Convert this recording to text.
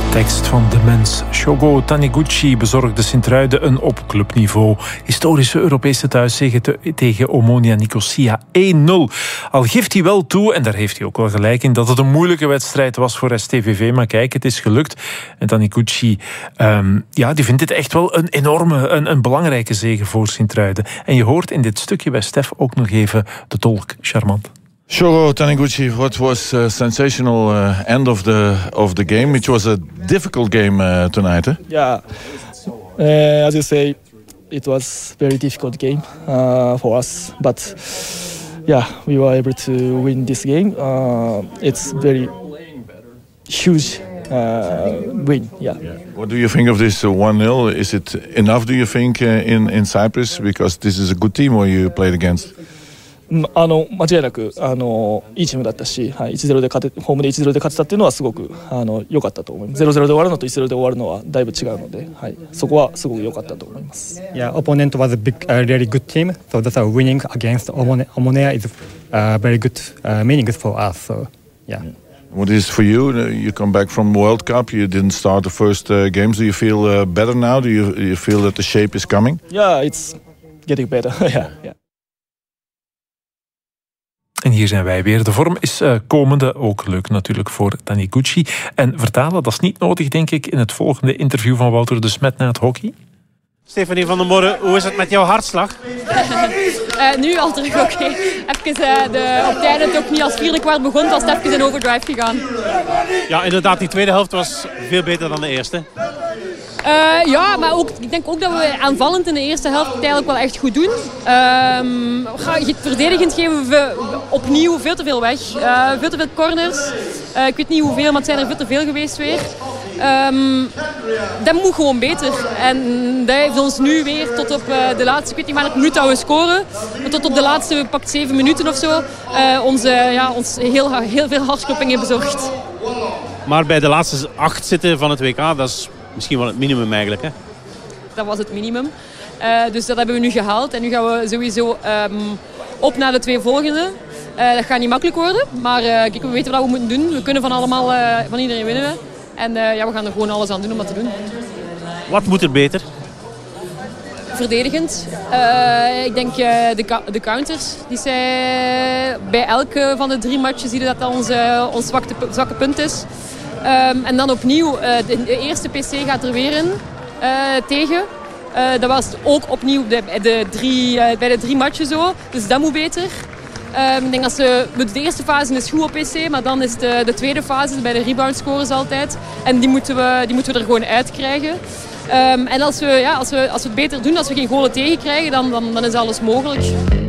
Tekst van de mens. Shogo Taniguchi bezorgde Sint-Truiden een op clubniveau historische Europese thuiszege tegen Omonia Nicosia 1-0. Al geeft hij wel toe, en daar heeft hij ook wel gelijk in, dat het een moeilijke wedstrijd was voor STVV. Maar kijk, het is gelukt. En Taniguchi, die vindt dit echt wel een enorme, een belangrijke zege voor Sint-Truiden. En je hoort in dit stukje bij Stef ook nog even de tolk. Charmant. Shogo Taniguchi, what was a sensational end of the game? It was a difficult game tonight, eh? Yeah, as you say, it was very difficult game for us, but yeah, we were able to win this game. It's very huge win. Yeah. What do you think of this 1-0? Is it enough? Do you think in Cyprus, because this is a good team where you played against? 間違いなくいいチームだったし、1-0でホームで 1-0 で勝てたっていうのはすごく良かったと思います。0-0で終わるのと 1-0 で終わるのはだいぶ違うので、そこはすごく良かったと思います。 Yeah, opponent was a really good team, so that's a winning against Omonia is very good meaning for us. So yeah. What is for you? You come back from World Cup. You didn't start the first games. Do you feel better now? Do you feel that the shape is coming? Yeah, it's getting better. yeah. En hier zijn wij weer. De vorm is komende, ook leuk natuurlijk voor Taniguchi. En vertalen, dat is niet nodig, denk ik, in het volgende interview van Wouter de Smet na het hockey. Stefanie van der Morre, hoe is het met jouw hartslag? Nu al terug oké. Op het einde het ook niet als vierde kwart begon, was het even in overdrive gegaan. Ja, inderdaad, die tweede helft was veel beter dan de eerste. Maar ook, ik denk ook dat we aanvallend in de eerste helft het eigenlijk wel echt goed doen. Verdedigend geven we opnieuw veel te veel weg. Veel te veel corners. Ik weet niet hoeveel, maar het zijn er veel te veel geweest weer. Dat moet gewoon beter. En dat heeft ons nu weer tot op de laatste, ik weet niet maar het minuut dat we scoren, maar tot op de laatste, pakt 7 minuten of zo, ons heel veel hartkloppingen bezorgd. Maar bij de laatste 8 zitten van het WK, dat is misschien wel het minimum eigenlijk, hè? Dat was het minimum. Dus dat hebben we nu gehaald. En nu gaan we sowieso op naar de 2 volgende. Dat gaat niet makkelijk worden. Maar kijk, we weten wat we moeten doen. We kunnen van iedereen winnen. En we gaan er gewoon alles aan doen om dat te doen. Wat moet er beter? Verdedigend. Ik denk de counters. Die zijn bij elke van de 3 matchen zie je dat ons zwakke punt is. En dan opnieuw, de eerste PC gaat er weer in tegen. Dat was ook opnieuw bij de 3 matchen zo. Dus dat moet beter. Ik denk de eerste fase is goed op PC, maar dan is de tweede fase bij de rebound scores altijd. En die moeten we er gewoon uitkrijgen. En als we het beter doen, als we geen goalen tegenkrijgen, dan is alles mogelijk.